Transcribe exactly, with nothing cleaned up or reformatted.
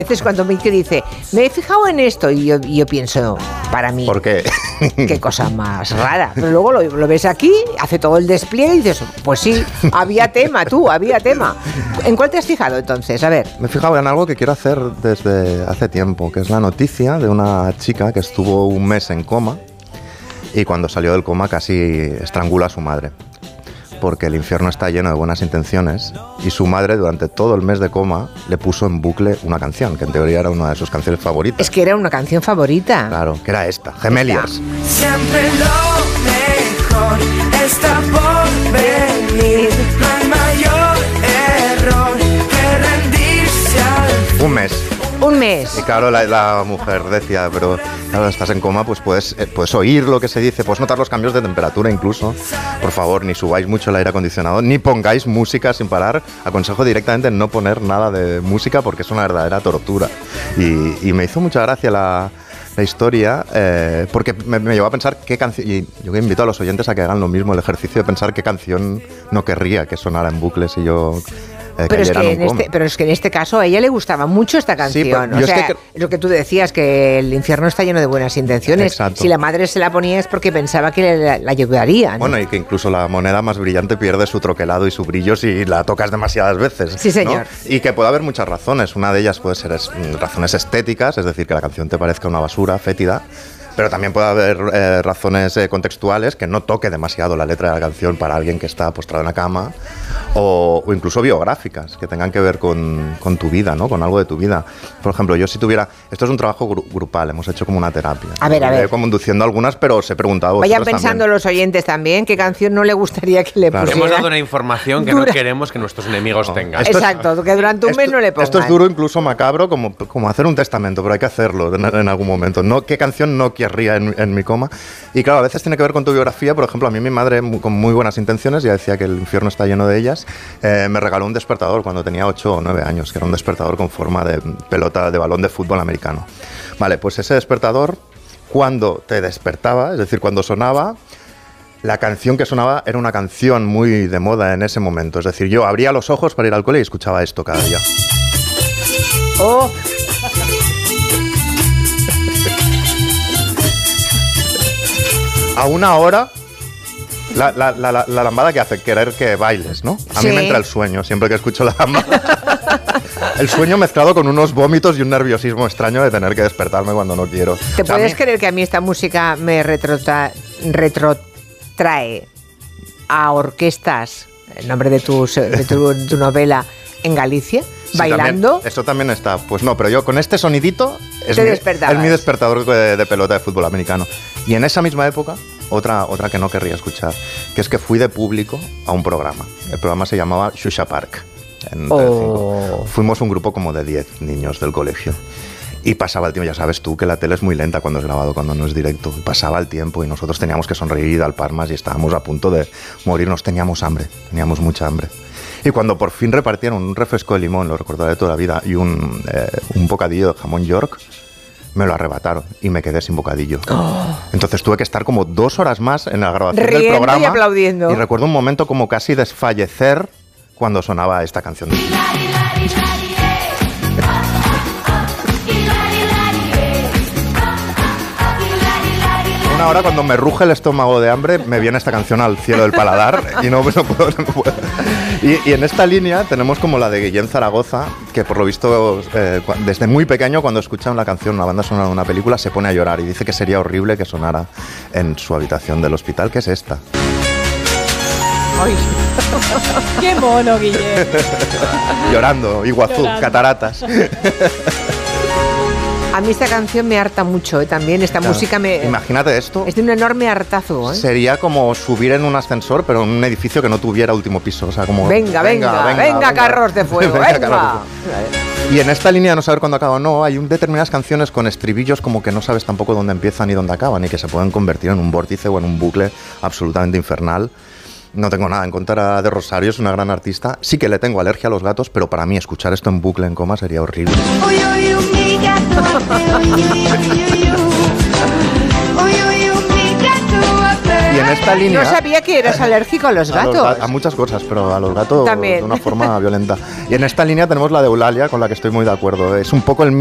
veces cuando Miki dice, me he fijado en esto, y yo, y yo pienso, para mí, ¿por qué? Qué cosa más rara. Pero luego lo, lo ves aquí, hace todo el despliegue y dices, pues sí, había tema, tú, había tema. ¿En cuál te has fijado entonces? A ver. Me he fijado en algo que quiero hacer desde hace tiempo, que es la noticia de una chica que estuvo un mes en coma y cuando salió del coma casi estrangula a su madre. Porque el infierno está lleno de buenas intenciones y su madre durante todo el mes de coma le puso en bucle una canción, que en teoría era una de sus canciones favoritas. Es que era una canción favorita. Claro, que era esta, Gemeliers. Siempre lo mejor está por venir, no hay mayor error que rendirse al... Un mes. Un mes. Y claro, la, la mujer decía, pero claro, estás en coma, pues puedes, eh, puedes oír lo que se dice, puedes notar los cambios de temperatura incluso. Por favor, ni subáis mucho el aire acondicionado, ni pongáis música sin parar. Aconsejo directamente no poner nada de música porque es una verdadera tortura. Y, y me hizo mucha gracia la, la historia, eh, porque me, me llevó a pensar qué canción, y yo invito a los oyentes a que hagan lo mismo, el ejercicio de pensar qué canción no querría que sonara en bucle si yo... Eh, pero, es que en este, pero es que en este caso a ella le gustaba mucho esta canción. Sí, o sea, es que... lo que tú decías, que el infierno está lleno de buenas intenciones. Exacto. Si la madre se la ponía es porque pensaba que la, la ayudaría, ¿no? Bueno, y que incluso la moneda más brillante pierde su troquelado y su brillo si la tocas demasiadas veces. Sí, señor. ¿No? Y que puede haber muchas razones. Una de ellas puede ser es, razones estéticas, es decir, que la canción te parezca una basura fétida. Pero también puede haber eh, razones eh, contextuales, que no toque demasiado la letra de la canción para alguien que está postrado en la cama, o, o incluso biográficas, que tengan que ver con, con tu vida, ¿no? Con algo de tu vida. Por ejemplo, yo si tuviera... Esto es un trabajo gru- grupal, hemos hecho como una terapia. A ver, a ver. He conduciendo algunas, pero os he preguntado a vosotros Vayan pensando también. Los oyentes también, qué canción no le gustaría que le Claro. pusieran. Hemos dado una información que Dura. no queremos que nuestros enemigos No, tengan. esto es- Exacto, que durante un esto, mes no le pongan. Esto es duro, incluso macabro, como, como hacer un testamento, pero hay que hacerlo en, en algún momento. No, ¿qué canción no querría en, en mi coma? Y claro, a veces tiene que ver con tu biografía. Por ejemplo, a mí mi madre, muy, con muy buenas intenciones, ya decía que el infierno está lleno de ellas, eh, me regaló un despertador cuando tenía ocho o nueve años, que era un despertador con forma de pelota de balón de fútbol americano. Vale, pues ese despertador, cuando te despertaba, es decir, cuando sonaba, la canción que sonaba era una canción muy de moda en ese momento. Es decir, yo abría los ojos para ir al cole y escuchaba esto cada día. Oh. A una hora, la, la, la, la, la lambada que hace querer que bailes, ¿no? A Sí. mí me entra el sueño siempre que escucho la lambada. El sueño mezclado con unos vómitos y un nerviosismo extraño de tener que despertarme cuando no quiero. ¿Te O sea, a puedes mí- creer que a mí esta música me retrota- retrotrae a orquestas, el nombre de, tus, de tu, tu novela, en Galicia, Sí, bailando? también, eso también está. Pues no, pero yo con este sonidito es, Te mi, despertabas. es mi despertador de, de pelota de fútbol americano. Y en esa misma época, otra, otra que no querría escuchar, que es que fui de público a un programa. El programa se llamaba Xuxa Park. En Oh. Telecinco. Fuimos un grupo como de diez niños del colegio. Y pasaba el tiempo, ya sabes tú que la tele es muy lenta cuando es grabado, cuando no es directo. Y pasaba el tiempo y nosotros teníamos que sonreír y dar palmas y estábamos a punto de morirnos. Teníamos hambre, teníamos mucha hambre. Y cuando por fin repartieron un refresco de limón, lo recordaré toda la vida, y un, eh, un bocadillo de jamón York, me lo arrebataron y me quedé sin bocadillo. Oh. Entonces tuve que estar como dos horas más en la grabación Riendo del programa. y aplaudiendo. Y recuerdo un momento como casi desfallecer cuando sonaba esta canción. Una hora cuando me ruge el estómago de hambre, me viene esta canción al cielo del paladar y no, no puedo. No puedo. Y, y en esta línea tenemos como la de Guillén Zaragoza, que por lo visto eh, cu- desde muy pequeño cuando escucha una canción, una banda sonora de una película, se pone a llorar y dice que sería horrible que sonara en su habitación del hospital, que es esta. Ay, ¡Qué mono, Guillermo! Llorando, Iguazú, Llorando. cataratas. a mí esta canción me harta mucho, ¿eh? También esta Claro. música me... Imagínate esto. Es de un enorme hartazo, ¿eh? Sería como subir en un ascensor, pero en un edificio que no tuviera último piso. O sea, como. Venga, venga, venga, carros de fuego, Venga, venga. carros de fuego. Y en esta línea de no saber cuándo acaba o no, hay un determinadas canciones con estribillos como que no sabes tampoco dónde empiezan ni dónde acaban y que se pueden convertir en un vórtice o en un bucle absolutamente infernal. No tengo nada en contra de Rosario, es una gran artista. Sí que le tengo alergia a los gatos, pero para mí escuchar esto en bucle en coma sería horrible. Uy, uy, uy, mi gato, uy, uy, uy, uy, uy. Uy, uy, uy, mi gato, Y en esta línea... No sabía que eras alérgico a los A, los gatos. ga- a muchas cosas, pero a los gatos También. de una forma violenta. Y en esta línea tenemos la de Eulalia, con la que estoy muy de acuerdo. Es un poco el